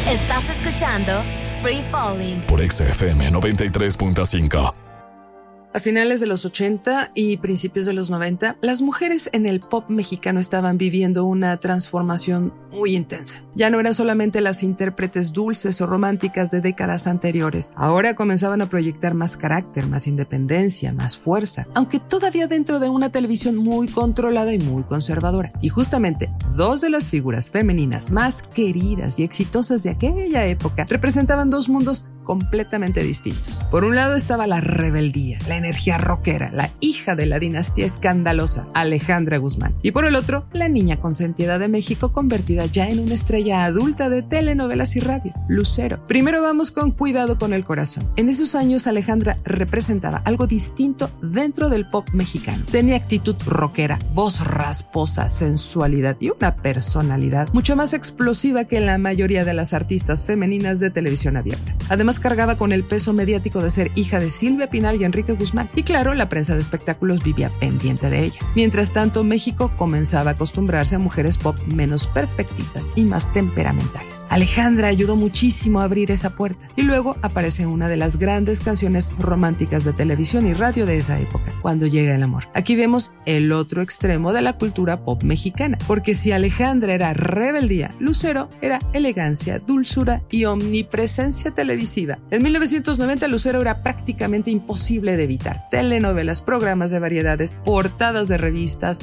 Estás escuchando Free Falling por XFM 93.5. A finales de los 80 y principios de los 90, las mujeres en el pop mexicano estaban viviendo una transformación muy intensa. Ya no eran solamente las intérpretes dulces o románticas de décadas anteriores. Ahora comenzaban a proyectar más carácter, más independencia, más fuerza, aunque todavía dentro de una televisión muy controlada y muy conservadora. Y justamente, dos de las figuras femeninas más queridas y exitosas de aquella época representaban dos mundos completamente distintos. Por un lado estaba la rebeldía, la energía rockera, la hija de la dinastía escandalosa, Alejandra Guzmán. Y por el otro, la niña consentida de México convertida ya en una estrella adulta de telenovelas y radio, Lucero. Primero vamos con Cuidado con el corazón. En esos años Alejandra representaba algo distinto dentro del pop mexicano. Tenía actitud rockera, voz rasposa, sensualidad y una personalidad mucho más explosiva que la mayoría de las artistas femeninas de televisión abierta. Además, cargaba con el peso mediático de ser hija de Silvia Pinal y Enrique Guzmán. Y claro, la prensa de espectáculos vivía pendiente de ella. Mientras tanto, México comenzaba a acostumbrarse a mujeres pop menos perfectitas y más temperamentales. Alejandra ayudó muchísimo a abrir esa puerta. Y luego aparece una de las grandes canciones románticas de televisión y radio de esa época, Cuando llega el amor. Aquí vemos el otro extremo de la cultura pop mexicana. Porque si Alejandra era rebeldía, Lucero era elegancia, dulzura y omnipresencia televisiva. En 1990 Lucero era prácticamente imposible de evitar. Telenovelas, programas de variedades, portadas de revistas,